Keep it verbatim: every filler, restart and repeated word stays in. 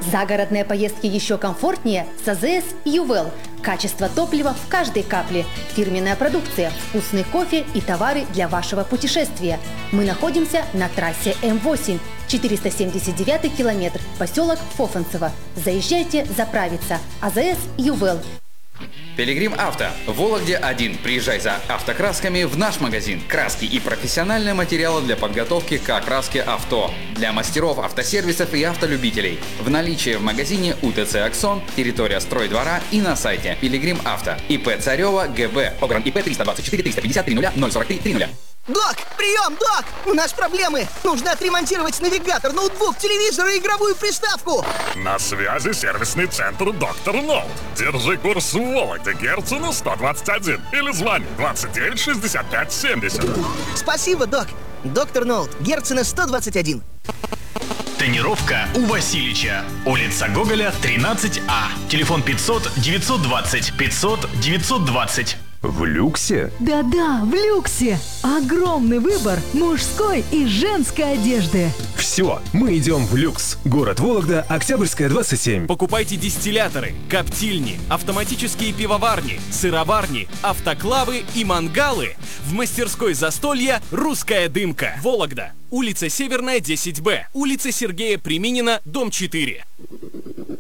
Загородные поездки еще комфортнее с АЗС Ювел. Качество топлива в каждой капле. Фирменная продукция, вкусный кофе и товары для вашего путешествия. Мы находимся на трассе М восемь, четыреста семьдесят девятый километр, поселок Фофанцево. Заезжайте заправиться. АЗС Ювел. Пилигрим Авто. В Вологде один. Приезжай за автокрасками в наш магазин. Краски и профессиональные материалы для подготовки к окраске авто. Для мастеров автосервисов и автолюбителей. В наличии в магазине УТЦ «Аксон», территория стройдвора и на сайте Пилигрим Авто. ИП Царева ГБ. Погран ИП триста двадцать четыре триста пятьдесят три ноль ноль сорок три тридцать. Док, прием, док! У нас проблемы! Нужно отремонтировать навигатор, ноутбук, телевизор и игровую приставку! На связи сервисный центр «Доктор Ноут». Держи курс в Вологде, Герцена сто двадцать один. Или звони двадцать девять шестьдесят пять семьдесят. Спасибо, док. Доктор Ноут, Герцена сто двадцать один. Тонировка у Васильича. Улица Гоголя, тринадцать А. Телефон пятьсот девятьсот двадцать пятьсот девятьсот двадцать. В люксе? Да-да, в люксе. Огромный выбор мужской и женской одежды. Все, мы идем в люкс. Город Вологда, Октябрьская, двадцать семь. Покупайте дистилляторы, коптильни, автоматические пивоварни, сыроварни, автоклавы и мангалы в мастерской застолья «Русская дымка». Вологда. Улица Северная, десять Б. Улица Сергея Приминина, дом четыре.